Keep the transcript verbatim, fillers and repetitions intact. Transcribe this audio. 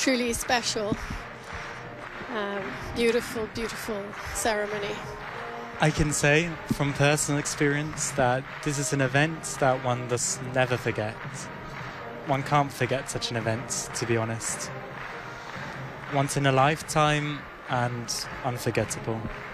truly special. Um, beautiful, beautiful ceremony. I can say from personal experience that this is an event that one does never forget. One can't forget such an event, to be honest. Once in a lifetime and unforgettable.